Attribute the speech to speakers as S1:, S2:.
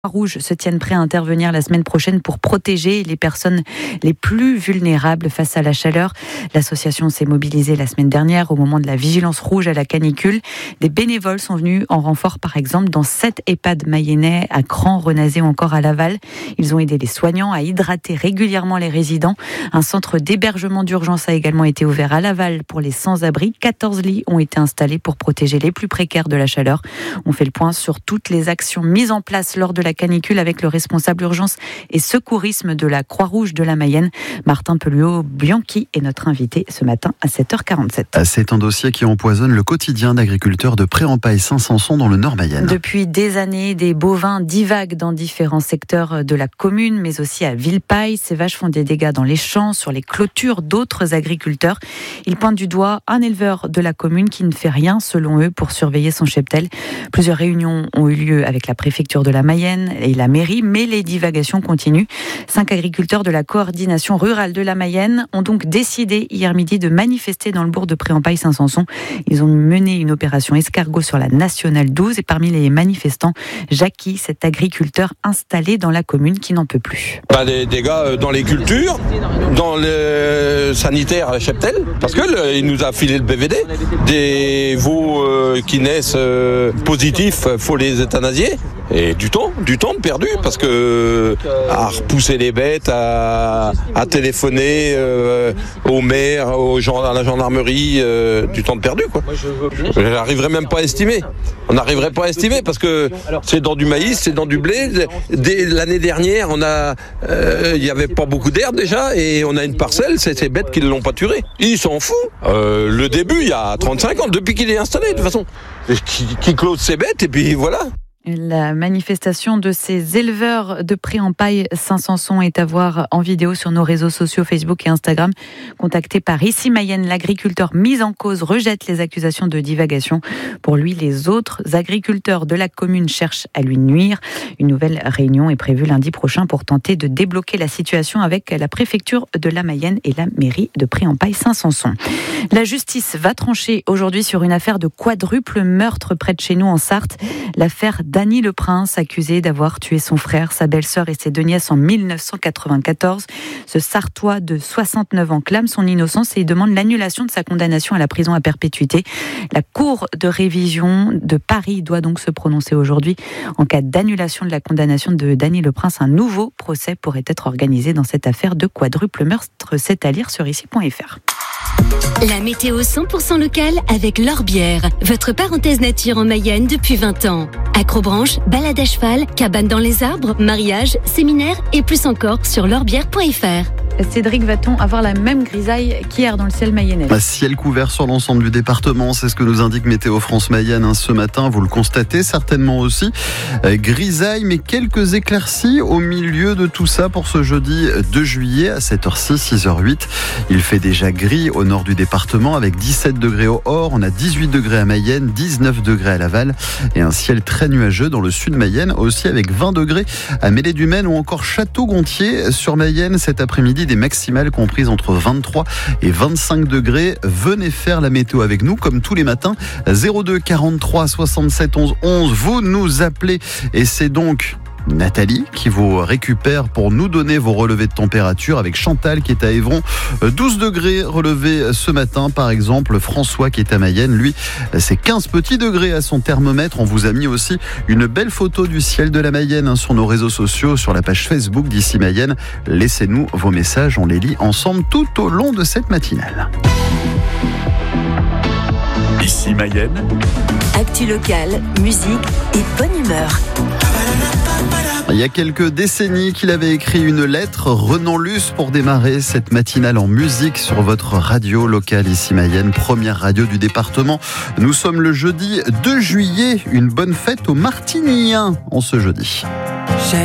S1: Rouge se tiennent prêts à intervenir la semaine prochaine pour protéger les personnes les plus vulnérables face à la chaleur. L'association s'est mobilisée la semaine dernière au moment de la vigilance rouge à la canicule. Des bénévoles sont venus en renfort, par exemple, dans 7 EHPAD mayennais à Cran, Renazé ou encore à Laval. Ils ont aidé les soignants à hydrater régulièrement les résidents. Un centre d'hébergement d'urgence a également été ouvert à Laval pour les sans-abri. 14 lits ont été installés pour protéger les plus précaires de la chaleur. On fait le point sur toutes les actions mises en place lors de la canicule avec le responsable urgence et secourisme de la Croix-Rouge de la Mayenne, Martin Pelluot-Bianchi, est notre invité ce matin à 7h47.
S2: C'est un dossier qui empoisonne le quotidien d'agriculteurs de Pré-en-Pail-Saint-Sanson dans le Nord Mayenne.
S1: Depuis des années, des bovins divaguent dans différents secteurs de la commune, mais aussi à Villepayes. Ces vaches font des dégâts dans les champs, sur les clôtures d'autres agriculteurs. Ils pointent du doigt un éleveur de la commune qui ne fait rien, selon eux, pour surveiller son cheptel. Plusieurs réunions ont eu lieu avec la préfecture de la Mayenne et la mairie, mais les divagations continuent. 5 agriculteurs de la coordination rurale de la Mayenne ont donc décidé hier midi de manifester dans le bourg de Pré-en-Pail-Saint-Sanson. Ils ont mené une opération escargot sur la Nationale 12 et parmi les manifestants, Jackie, cet agriculteur installé dans la commune qui n'en peut plus.
S3: Des dégâts dans les cultures, dans le sanitaire à cheptel, parce qu'il nous a filé le BVD. Des veaux qui naissent positifs, faut les euthanasier. Et du temps perdu, parce que à repousser les bêtes, à téléphoner au maire, à la gendarmerie, du temps de perdu, quoi. Je n'arriverai même pas à estimer. On n'arriverait pas à estimer parce que c'est dans du maïs, c'est dans du blé. Dès l'année dernière, il y avait pas beaucoup d'herbe déjà, et on a une parcelle, c'est ces bêtes qui ne l'ont pas tué. Ils s'en foutent. Le début, il y a 35 ans, depuis qu'il est installé, de toute façon. Qui close ses bêtes, et puis voilà.
S1: La manifestation de ces éleveurs de Pré-en-Pail-Saint-Sanson est à voir en vidéo sur nos réseaux sociaux Facebook et Instagram. Contacté par Ici Mayenne, l'agriculteur mis en cause rejette les accusations de divagation. Pour lui, les autres agriculteurs de la commune cherchent à lui nuire. Une nouvelle réunion est prévue lundi prochain pour tenter de débloquer la situation avec la préfecture de la Mayenne et la mairie de Pré-en-Pail-Saint-Sanson. La justice va trancher aujourd'hui sur une affaire de quadruple meurtre près de chez nous en Sarthe. L'affaire Dany Le Prince, accusé d'avoir tué son frère, sa belle-sœur et ses 2 nièces en 1994. Ce Sartois de 69 ans clame son innocence et demande l'annulation de sa condamnation à la prison à perpétuité. La Cour de révision de Paris doit donc se prononcer aujourd'hui. En cas d'annulation de la condamnation de Dany Le Prince, un nouveau procès pourrait être organisé dans cette affaire de quadruple meurtre. C'est à lire sur ici.fr.
S4: La météo 100% locale avec l'Orbière, votre parenthèse nature en Mayenne depuis 20 ans. Acrobranche, balade à cheval, cabane dans les arbres, mariage, séminaire et plus encore sur l'orbière.fr.
S1: Cédric, va-t-on avoir la même grisaille qu'hier dans le ciel mayennais ?
S2: Ciel couvert sur l'ensemble du département, c'est ce que nous indique Météo France Mayenne ce matin. Vous le constatez certainement aussi. Grisaille, mais quelques éclaircies au milieu de tout ça pour ce jeudi 2 juillet à 7h06, 6h08. Il fait déjà gris au nord du département avec 17 degrés au Hors. On a 18 degrés à Mayenne, 19 degrés à Laval et un ciel très nuageux dans le sud Mayenne aussi avec 20 degrés à Mêlée-du-Maine ou encore Château-Gontier sur Mayenne cet après-midi. Des maximales comprises entre 23 et 25 degrés. Venez faire la météo avec nous comme tous les matins. 02 43 67 11 11. Vous nous appelez et c'est donc Nathalie qui vous récupère pour nous donner vos relevés de température avec Chantal qui est à Évron. 12 degrés relevés ce matin par exemple. François qui est à Mayenne, lui c'est 15 petits degrés à son thermomètre. On vous a mis aussi une belle photo du ciel de la Mayenne sur nos réseaux sociaux, sur la page Facebook d'Ici Mayenne. Laissez-nous vos messages, on les lit ensemble tout au long de cette matinale.
S5: Ici Mayenne.
S4: Actu locale, musique et bonne humeur.
S2: Il y a quelques décennies qu'il avait écrit une lettre, Renan Luce, pour démarrer cette matinale en musique sur votre radio locale Ici Mayenne, première radio du département. Nous sommes le jeudi 2 juillet, une bonne fête aux Martiniens en ce jeudi.